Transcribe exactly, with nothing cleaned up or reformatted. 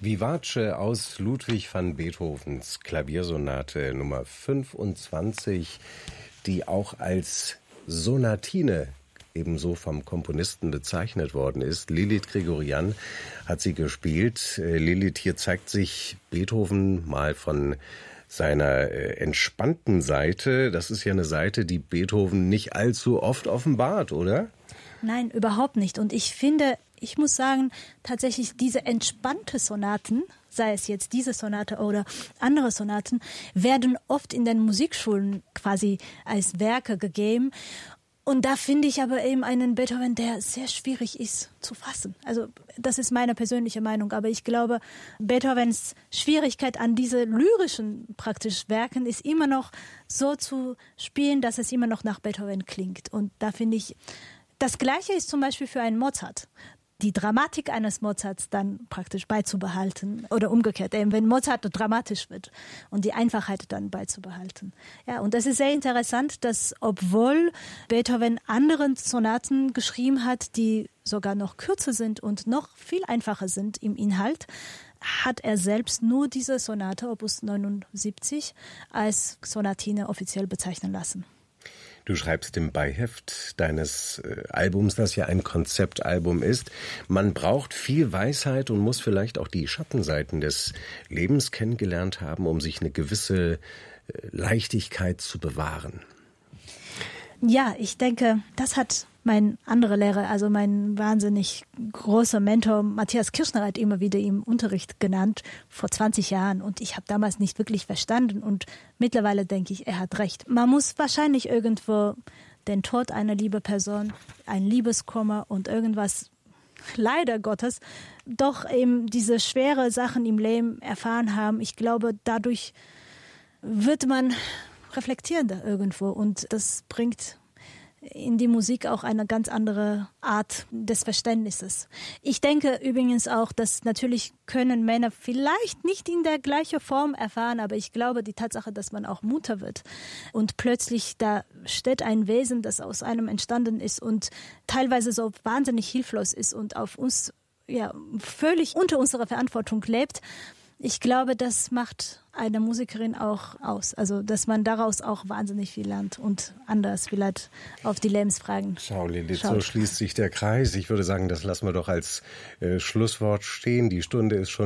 Vivace aus Ludwig van Beethovens Klaviersonate Nummer fünfundzwanzig, die auch als Sonatine ebenso vom Komponisten bezeichnet worden ist. Lilith Grigorian hat sie gespielt. Lilith, hier zeigt sich Beethoven mal von seiner entspannten Seite. Das ist ja eine Seite, die Beethoven nicht allzu oft offenbart, oder? Nein, überhaupt nicht. Und ich finde, ich muss sagen, tatsächlich diese entspannte Sonaten, sei es jetzt diese Sonate oder andere Sonaten, werden oft in den Musikschulen quasi als Werke gegeben. Und da finde ich aber eben einen Beethoven, der sehr schwierig ist zu fassen. Also das ist meine persönliche Meinung. Aber ich glaube, Beethovens Schwierigkeit an diese lyrischen praktisch Werken ist immer noch so zu spielen, dass es immer noch nach Beethoven klingt. Und da finde ich, das Gleiche ist zum Beispiel für einen Mozart. Die Dramatik eines Mozarts dann praktisch beizubehalten oder umgekehrt, eben wenn Mozart dramatisch wird und die Einfachheit dann beizubehalten. Ja, und das ist sehr interessant, dass obwohl Beethoven anderen Sonaten geschrieben hat, die sogar noch kürzer sind und noch viel einfacher sind im Inhalt, hat er selbst nur diese Sonate Opus neunundsiebzig als Sonatine offiziell bezeichnen lassen. Du schreibst im Beiheft deines äh, Albums, das ja ein Konzeptalbum ist, man braucht viel Weisheit und muss vielleicht auch die Schattenseiten des Lebens kennengelernt haben, um sich eine gewisse äh, Leichtigkeit zu bewahren. Ja, ich denke, das hat mein anderer Lehrer, also mein wahnsinnig großer Mentor Matthias Kirschner hat immer wieder im Unterricht genannt, vor zwanzig Jahren. Und ich habe damals nicht wirklich verstanden. Und mittlerweile denke ich, er hat recht. Man muss wahrscheinlich irgendwo den Tod einer lieben Person, ein Liebeskummer und irgendwas, leider Gottes, doch eben diese schwere Sachen im Leben erfahren haben. Ich glaube, dadurch wird man reflektierender irgendwo. Und das bringt in die Musik auch eine ganz andere Art des Verständnisses. Ich denke übrigens auch, dass natürlich können Männer vielleicht nicht in der gleichen Form erfahren, aber ich glaube, die Tatsache, dass man auch Mutter wird und plötzlich da steht ein Wesen, das aus einem entstanden ist und teilweise so wahnsinnig hilflos ist und auf uns ja völlig unter unserer Verantwortung lebt. Ich glaube, das macht eine Musikerin auch aus. Also, dass man daraus auch wahnsinnig viel lernt und anders vielleicht auf die Lebensfragen Schau, Lilith, schaut. So schließt sich der Kreis. Ich würde sagen, das lassen wir doch als äh, Schlusswort stehen. Die Stunde ist schon